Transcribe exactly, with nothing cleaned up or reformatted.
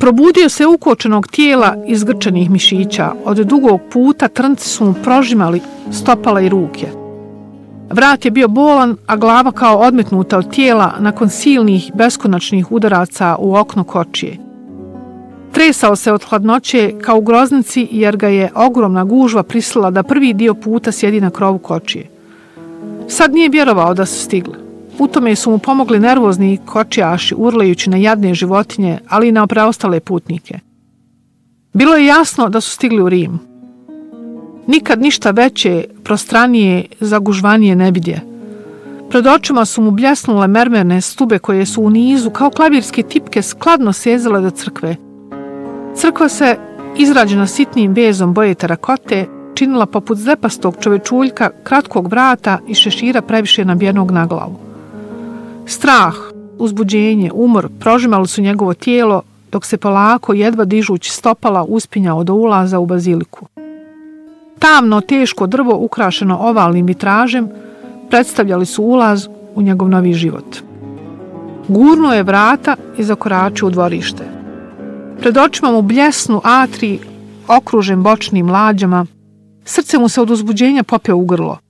Probudio se ukočenog tijela izgrčenih mišića. Od dugog puta trnci su mu prožimali stopala i ruke. Vrat je bio bolan, a glava kao odmetnuta od tijela nakon silnih beskonačnih udaraca u okno kočije. Tresao se od hladnoće kao u groznici jer ga je ogromna gužva prisilila da prvi dio puta sjedi na krovu kočije. Sad nije vjerovao da su stigli. U tome su mu pomogli nervozni kočijaši urlajući na jadne životinje, ali i na preostale putnike. Bilo je jasno da su stigli u Rim. Nikad ništa veće, prostranije, zagužvanije ne vidje. Pred očima su mu bljesnule mermerne stube koje su u nizu kao klavirske tipke skladno sezale do crkve. Crkva se, izrađena sitnim vezom boje terakote, činila poput zlepastog čovečuljka, kratkog vrata i šešira previše nabijenog na glavu. Strah, uzbuđenje, umor prožimali su njegovo tijelo dok se polako, jedva dižući stopala, uspinjao do ulaza u baziliku. Tamno, teško drvo ukrašeno ovalnim vitražem predstavljali su ulaz u njegov novi život. Gurnuo je vrata i zakoračio u dvorište. Pred očima mu bljesnu atrij okružen bočnim lađama. Srce mu se od uzbuđenja popeo u grlo.